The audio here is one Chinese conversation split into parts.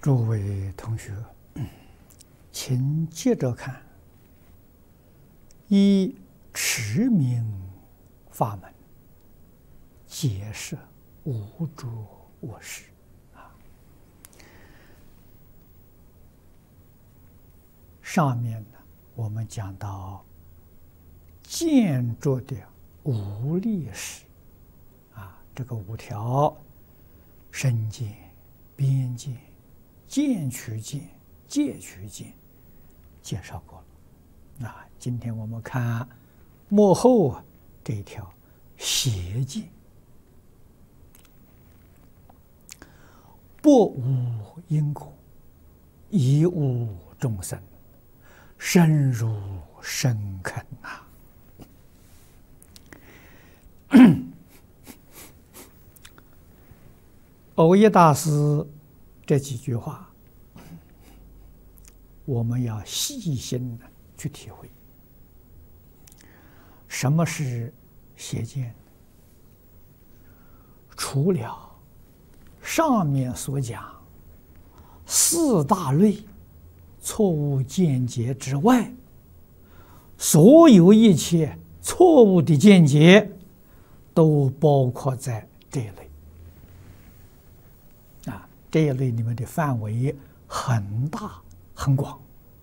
诸位同学，请接着看：依持名法门，解释无诸我事。上面呢，我们讲到建筑的无力史，这个五条：身见、边见、见取见、戒取见，介绍过了。今天我们看末后这一条邪见，不无因果，亦无众生，深入深坑蕅益大师这几句话，我们要细心的去体会。什么是邪见？除了上面所讲四大类错误见解之外，所有一切错误的见解都包括在这一类。这一类里面的范围很大很广。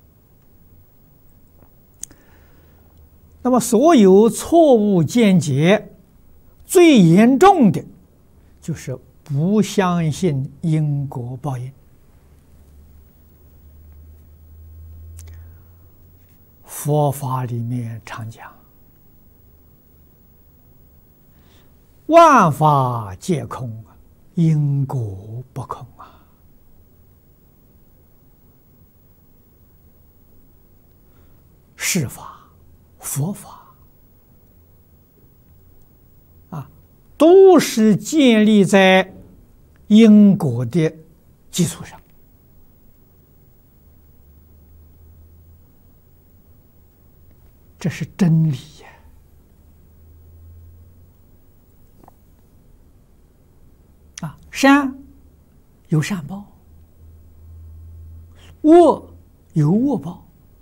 那么所有错误见解最严重的就是不相信因果报应。佛法里面常讲，万法皆空，因果不空世法、佛法都是建立在因果的基础上。这是真理呀！善有善报，恶有恶报，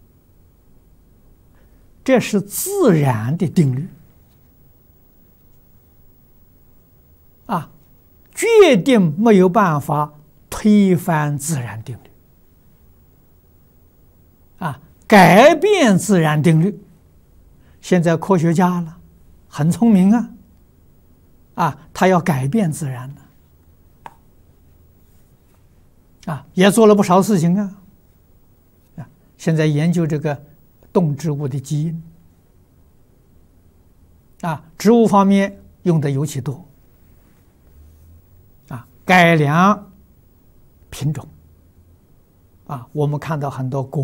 这是自然的定律决定没有办法推翻自然定律改变自然定律。现在科学家了，很聪明他要改变自然也做了不少事情现在研究这个动植物的基因植物方面用的尤其多改良品种我们看到很多果